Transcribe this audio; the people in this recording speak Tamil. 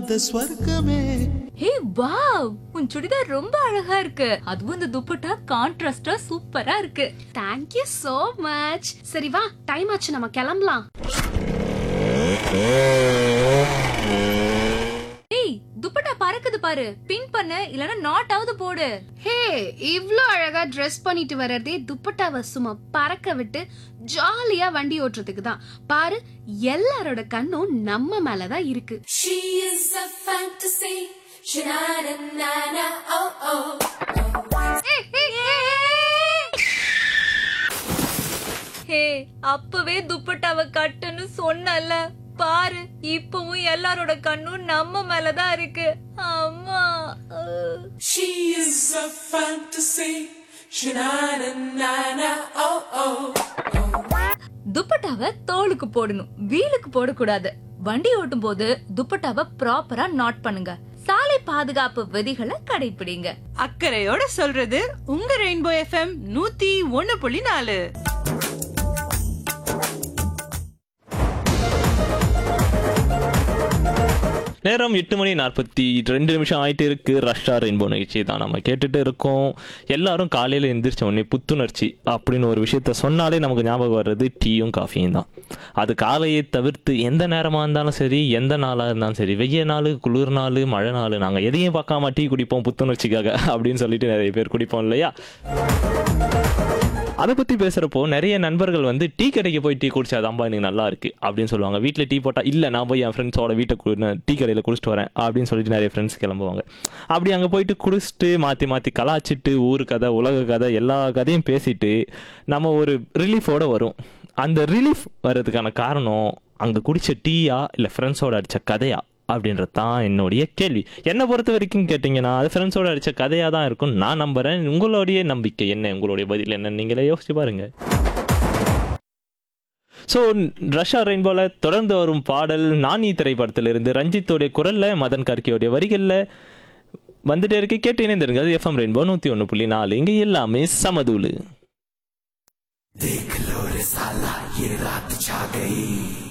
வந்த ஸ்வர்க்கமே. ஹே வாவ், உன் சுடிதார் ரொம்ப அழகா இருக்கு. அதுவும் இந்த துப்பட்டா கான்ட்ராஸ்டா சூப்பரா இருக்கு. Thank you so much. சரி வா, டைம் ஆச்சு, நம்ம கிளம்பலாம். ஏய், துப்பட்டா பறக்குது பாரு. பின் பண்ணு, இல்லனா நாட் ஆவது போடு. ஹே, இவ்ளோ அழகா Dress பண்ணிட்டு வர்றதே துப்பட்டாவை சும்மா பறக்க விட்டு ஜாலியா வண்டி ஓட்டுறதுக்கு தான். பாரு, எல்லாரோட கண்ணும் நம்ம மேலதான் இருக்கு. She is a fantasy. Sha-na-na-na-na, oh oh. ஹே, அப்பவே துப்பட்டாவை கட்டுன்னு சொன்னல. பாரு, இப்பவும் எல்லாரோட கண்ணும் நம்ம மேலதான் இருக்கு. அம்மா. She is a fantasy. Sha-na-na-na-na, oh oh. துப்பட்டாவை தோலுக்கு போடணும், வீலுக்கு போடக்கூடாது. வண்டி ஓட்டும் போது துப்பட்டாவை ப்ராப்பரா நாட் பண்ணுங்க. சாலை பாதுகாப்பு விதிகளை கடைபிடிங்க. அக்கறையோட சொல்றது உங்க ரெயின்போ எஃப்எம் 101.4. நேரம் 8:42 ஆயிட்டு இருக்கு. ரஷ்ஷா ரெயின்போ நிகழ்ச்சி தான் நம்ம கேட்டுட்டு இருக்கோம். எல்லாரும் காலையில் எந்திரிச்ச உடனே புத்துணர்ச்சி அப்படின்னு ஒரு விஷயத்த சொன்னாலே நமக்கு ஞாபகம் வர்றது டீயும் காஃபியும் தான். அது காலையை தவிர்த்து எந்த நேரமாக இருந்தாலும் சரி, எந்த நாளாக இருந்தாலும் சரி, வெய்ய நாள், குளிர் நாள், மழை நாள், நாங்கள் எதையும் பார்க்காம டீ குடிப்போம் புத்துணர்ச்சிக்காக அப்படின்னு சொல்லிட்டு நிறைய பேர் குடிப்போம் இல்லையா? அதை பற்றி பேசுகிறப்போ நிறைய நண்பர்கள் வந்து டீ கடைக்கு போய் டீ குடிச்சாதான்பா எனக்கு நல்லா இருக்குது அப்படின்னு சொல்லுவாங்க. வீட்டில் டீ போட்டால் இல்லை, நான் போய் என் ஃப்ரெண்ட்ஸோட டீ கடையில் குடிச்சிட்டு வரேன் அப்படின்னு சொல்லிட்டு நிறைய ஃப்ரெண்ட்ஸ் கிளம்புவாங்க. அப்படி அங்கே போயிட்டு குடிச்சிட்டு மாற்றி மாற்றி கலாச்சிட்டு ஊர் கதை, உலக கதை, எல்லா கதையும் பேசிட்டு நம்ம ஒரு ரிலீஃபோடு வரும். அந்த ரிலீஃப் வர்றதுக்கான காரணம் அங்கே குடித்த டீயா இல்லை ஃப்ரெண்ட்ஸோட அடித்த கதையா அப்படின்றது தான் என்னுடைய கேள்வி. என்னை பொறுத்த வரைக்கும் கேட்டிங்கன்னா அது ஃப்ரெண்ட்ஸோட அடித்த கதையாக தான் இருக்கும் நான் நம்புகிறேன். உங்களுடைய நம்பிக்கை என்ன, உங்களுடைய பதில் என்ன, நீங்களே யோசிச்சு பாருங்க. ஸோ ரஷ்ஷா ரெயின்போவில் தொடர்ந்து வரும் பாடல் நானி திரைப்படத்திலிருந்து ரஞ்சித்தோடைய குரலில், மதன் கார்கியோடைய வரிகளில் வந்துட்டே இருக்கு. கேட்டு இணைந்திருங்க. அது எஃப்எம் ரெயின்போ 101.4. இங்கே எல்லாமே சமதூளு.